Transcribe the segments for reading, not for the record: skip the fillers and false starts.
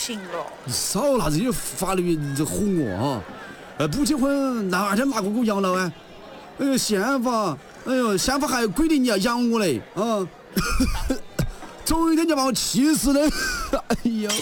行了。 你少拿这些法律这唬我啊！不结婚哪天拿个养老啊？宪法还规定你要养我嘞啊！总有一天就把我气死了！哎呦！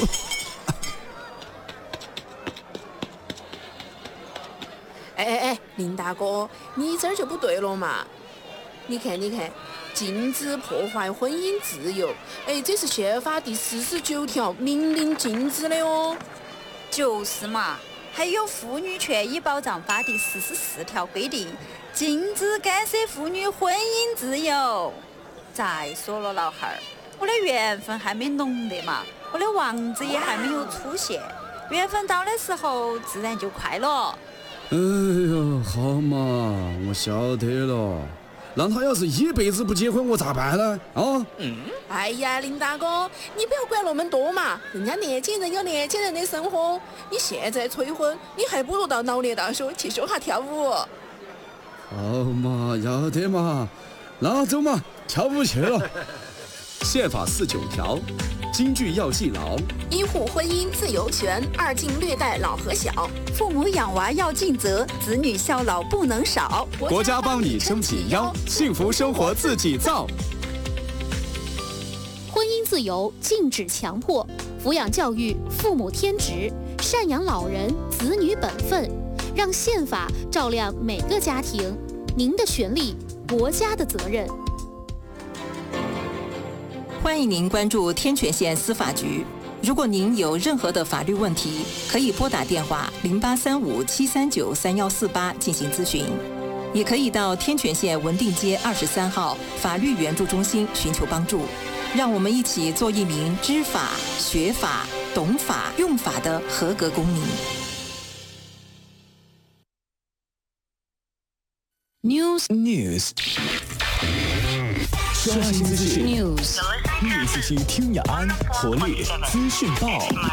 哎，林大哥，你这儿就不对了嘛！你看，禁止破坏婚姻自由，这是宪法第49条明令禁止的哦。 就是嘛，还有《妇女权益保障法》第44条规定，禁止干涉妇女婚姻自由。再说了，老汉儿，我的缘分还没浓的嘛，我的王子也还没有出现，缘分到的时候自然就快了。 哎呦，好嘛，我晓得了。那他要是一辈子不结婚，我咋办呢？啊？ 哎呀，林大哥，你不要管那么多嘛，人家年轻人有年轻人的生活，你现在催婚，你还不如到老年大学去学下跳舞。 好嘛，要得嘛，那走嘛，跳舞去了。 宪法49条，金句要记牢： 一户婚姻自由权，二敬略待老和小。 父母养娃要尽责，子女孝老不能少。 国家帮你撑起腰，幸福生活自己造。 婚姻自由禁止强迫，抚养教育父母天职，赡养老人子女本分，让宪法照亮每个家庭。您的权利，国家的责任。 欢迎您关注天泉县司法局。如果您有任何的法律问题，可以拨打电话0835-739-3148进行咨询，也可以到天泉县文定街23号法律援助中心寻求帮助。让我们一起做一名知法、学法、懂法、用法的合格公民。 News 刷新资讯，News 听雅安活力资讯报。